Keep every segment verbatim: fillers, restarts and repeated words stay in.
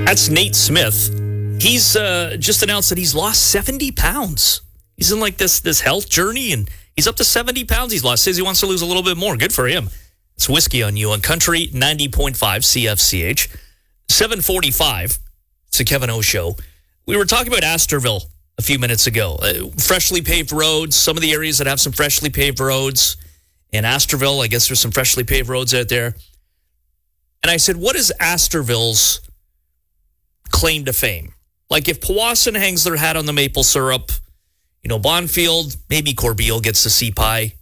That's Nate Smith. He's uh, just announced that he's lost seventy pounds. He's in like this this health journey, and he's up to seventy pounds he's lost. Says he wants to lose a little bit more. Good for him. It's Whiskey on You on Country ninety point five C F C H. seven forty-five. It's the Kevin O Show. We were talking about Astorville a few minutes ago. Uh, freshly paved roads, some of the areas that have some freshly paved roads. In Astorville, I guess there's some freshly paved roads out there. And I said, what is Astorville's claim to fame? Like if Powassan hangs their hat on the maple syrup, you know, Bonfield, maybe Corbeil gets the sea pie.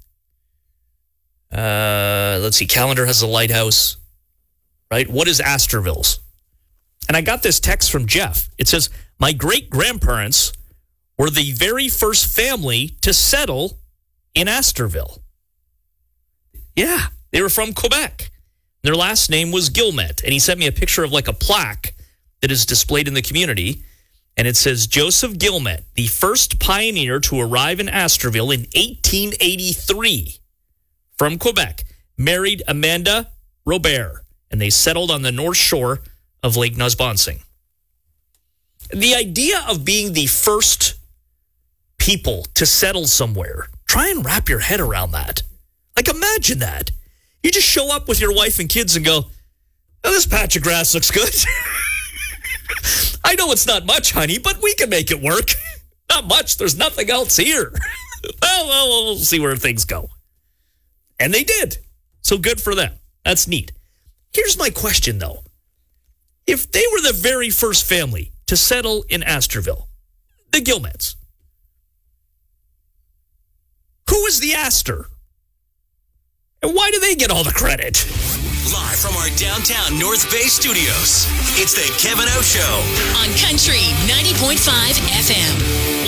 Uh, let's see, Callender has the lighthouse, right? What is Astorville's? And I got this text from Jeff. It says, my great-grandparents were the very first family to settle in Astorville. Yeah, they were from Quebec. Their last name was Guillemette. And he sent me a picture of like a plaque that is displayed in the community. And it says, Joseph Guillemette, the first pioneer to arrive in Astorville in eighteen eighty-three from Quebec, married Amanda Robert, and they settled on the north shore of Lake Nosbonsing. The idea of being the first people to settle somewhere, try and wrap your head around that. Like, imagine that. You just show up with your wife and kids and go, oh, this patch of grass looks good. I know it's not much, honey, but we can make it work. Not much. There's nothing else here. well, well, we'll see where things go. And they did. So good for them. That's neat. Here's my question, though. If they were the very first family to settle in Astorville, the Guillemettes, who is the Astor? And why do they get all the credit? Live from our downtown North Bay studios, it's the Kevin O Show on Country ninety point five F M.